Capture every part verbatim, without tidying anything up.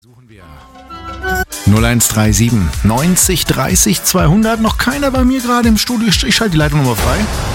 Suchen wir null eins drei sieben neunzig dreißig zweihundert. Noch keiner bei mir gerade im Studio. Ich schalte die Leitung nochmal frei.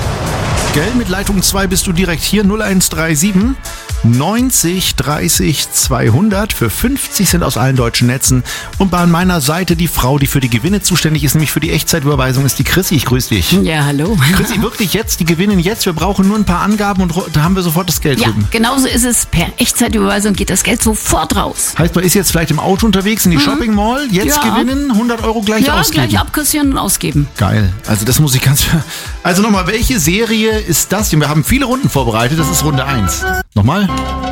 Gell, mit Leitung zwei bist du direkt hier. null eins drei sieben neunzig dreißig zweihundert für fünfzig Cent aus allen deutschen Netzen. Und bei meiner Seite die Frau, die für die Gewinne zuständig ist, nämlich für die Echtzeitüberweisung, ist die Chrissy. Ich grüße dich. Ja, hallo. Chrissy, wirklich jetzt, die gewinnen jetzt. Wir brauchen nur ein paar Angaben und da haben wir sofort das Geld Ja, drüben. genauso ist es. Per Echtzeitüberweisung geht das Geld sofort raus. Heißt, man ist jetzt vielleicht im Auto unterwegs, in die mhm. Shopping Mall, jetzt Ja. gewinnen, hundert Euro gleich Ja, ausgeben. gleich abkassieren und ausgeben. Geil. Also das muss ich ganz... Also nochmal, welche Serie ist das? Wir haben viele Runden vorbereitet. Das ist Runde eins. Nochmal?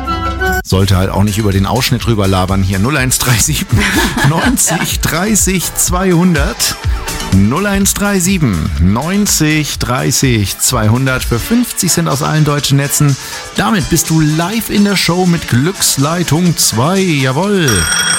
Sollte halt auch nicht über den Ausschnitt rüber labern hier. null eins drei sieben neunzig dreißig zweihundert. null eins drei sieben neunzig dreißig zweihundert für fünfzig Cent aus allen deutschen Netzen. Damit bist du live in der Show mit Glücksleitung zwei. Jawohl.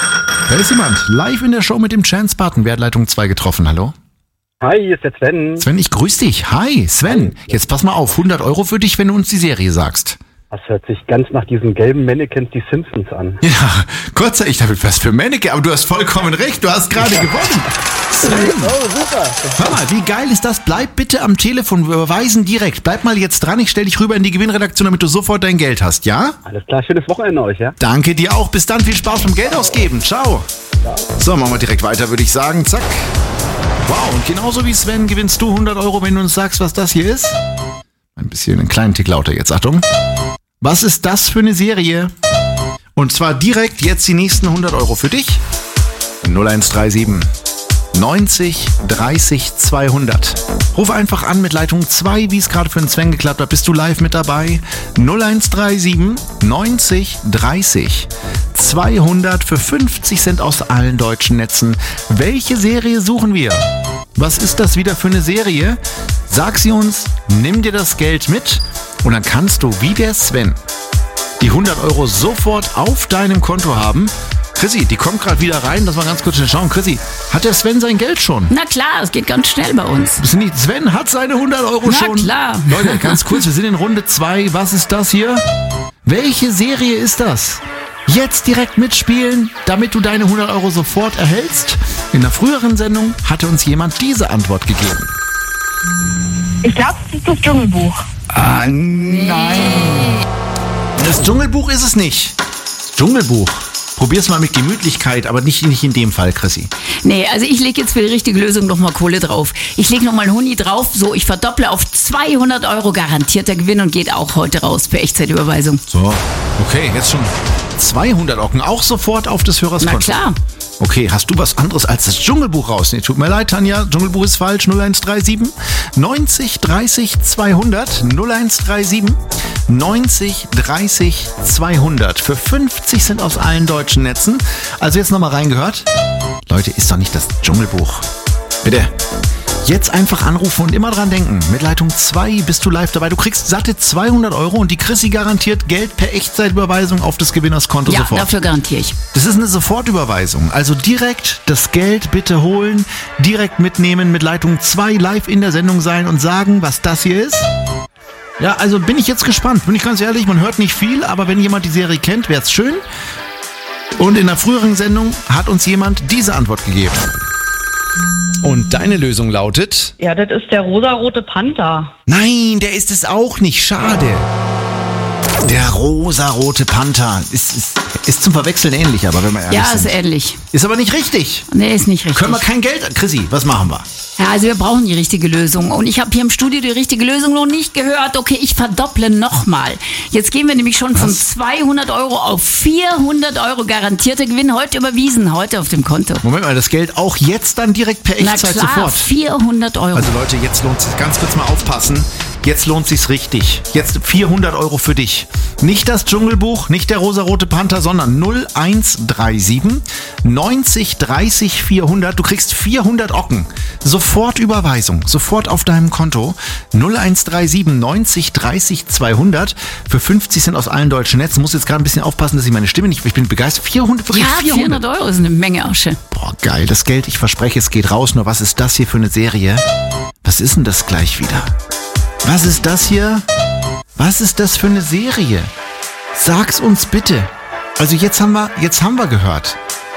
Da ist jemand. Live in der Show mit dem Chance-Button. Wer hat Leitung zwei getroffen? Hallo? Hi, hier ist der Sven. Sven, ich grüße dich. Hi, Sven. Jetzt pass mal auf. hundert Euro für dich, wenn du uns die Serie sagst. Das hört sich ganz nach diesen gelben Mannequins, die Simpsons an. Ja, Gott sei Dank, ich dachte, was für Mannequin, aber du hast vollkommen recht, du hast gerade gewonnen. Sven, Oh, super. hör mal, wie geil ist das? Bleib bitte am Telefon, wir überweisen direkt. Bleib mal jetzt dran, ich stelle dich rüber in die Gewinnredaktion, damit du sofort dein Geld hast, ja? Alles klar, schönes Wochenende euch, ja? Danke dir auch, bis dann, viel Spaß beim Geld ausgeben, ciao. So, machen wir direkt weiter, würde ich sagen, zack. Wow, und genauso wie Sven gewinnst du hundert Euro, wenn du uns sagst, was das hier ist. Ein bisschen, einen kleinen Tick lauter jetzt, Achtung. Was ist das für eine Serie? Und zwar direkt jetzt die nächsten hundert Euro für dich. null eins drei sieben neunzig dreißig zweihundert. Ruf einfach an mit Leitung zwei, wie es gerade für den Sven geklappt hat. Bist du live mit dabei? null eins drei sieben neunzig dreißig zweihundert für fünfzig Cent aus allen deutschen Netzen. Welche Serie suchen wir? Was ist das wieder für eine Serie? Sag sie uns, nimm dir das Geld mit und dann kannst du wie der Sven die hundert Euro sofort auf deinem Konto haben. Chrissy, die kommt gerade wieder rein. Lass mal ganz kurz schnell schauen. Chrissy, hat der Sven sein Geld schon? Na klar, es geht ganz schnell bei uns. Bist du nicht? Sven hat seine hundert Euro Na schon. klar. Leute, ganz kurz, wir sind in Runde zwei. Was ist das hier? Welche Serie ist das? Jetzt direkt mitspielen, damit du deine hundert Euro sofort erhältst. In der früheren Sendung hatte uns jemand diese Antwort gegeben. Ich glaube, das ist das Dschungelbuch. Ah, nein. Das Dschungelbuch ist es nicht. Das Dschungelbuch. Probier's mal mit Gemütlichkeit, aber nicht, nicht in dem Fall, Chrissy. Nee, also ich lege jetzt für die richtige Lösung nochmal Kohle drauf. Ich lege nochmal einen Huni drauf, so ich verdopple auf zweihundert Euro garantierter Gewinn und geht auch heute raus per Echtzeitüberweisung. So, okay, jetzt schon zweihundert Ocken, auch sofort auf des Hörers Na Konto. klar. Okay, hast du was anderes als das Dschungelbuch raus? Nee, tut mir leid, Tanja, Dschungelbuch ist falsch. null eins drei sieben neunzig dreißig zweihundert. null eins drei sieben neunzig dreißig zweihundert. Für fünfzig Cent aus allen deutschen Netzen. Also jetzt nochmal reingehört. Leute, ist doch nicht das Dschungelbuch. Bitte. Jetzt einfach anrufen und immer dran denken. Mit Leitung zwei bist du live dabei. Du kriegst satte zweihundert Euro und die Chrissy garantiert Geld per Echtzeitüberweisung auf das Gewinnerskonto Ja, sofort. dafür garantiere ich. Das ist eine Sofortüberweisung. Also direkt das Geld bitte holen, direkt mitnehmen, mit Leitung zwei live in der Sendung sein und sagen, was das hier ist. Ja, also bin ich jetzt gespannt. Bin ich ganz ehrlich, man hört nicht viel, aber wenn jemand die Serie kennt, wäre es schön. Und in der früheren Sendung hat uns jemand diese Antwort gegeben. Und deine Lösung lautet? Ja, das ist der rosarote Panther. Nein, der ist es auch nicht. Schade. Der rosarote Panther ist, ist, ist zum Verwechseln ähnlich, aber wenn wir ehrlich Ja, ist sind. ähnlich. Ist aber nicht richtig. Nee, ist nicht richtig. Können wir kein Geld... Chrissy, was machen wir? Ja, also wir brauchen die richtige Lösung. Und ich habe hier im Studio die richtige Lösung noch nicht gehört. Okay, ich verdopple nochmal. Jetzt gehen wir nämlich schon von zweihundert Euro auf vierhundert Euro garantierter Gewinn. Heute überwiesen, heute auf dem Konto. Moment mal, das Geld auch jetzt dann direkt per Na Echtzeit klar, sofort. vierhundert Euro. Also Leute, jetzt lohnt es sich. Ganz kurz mal aufpassen. Jetzt lohnt sich's richtig. Jetzt vierhundert Euro für dich. Nicht das Dschungelbuch, nicht der rosarote Panther, sondern null eins drei sieben neunzig dreißig vierhundert. Du kriegst vierhundert Ocken. Sofort Überweisung, sofort auf deinem Konto. null eins drei sieben neunzig dreißig zweihundert für fünfzig Cent aus allen deutschen Netzen. Muss jetzt gerade ein bisschen aufpassen, dass ich meine Stimme nicht... Ich bin begeistert. vierhundert, ja, vierhundert Euro ist eine Menge Asche. Boah, geil. Das Geld, ich verspreche, es geht raus. Nur was ist das hier für eine Serie? Was ist denn das gleich wieder? Was ist das hier? Was ist das für eine Serie? Sag's uns bitte. Also jetzt haben wir, jetzt haben wir gehört.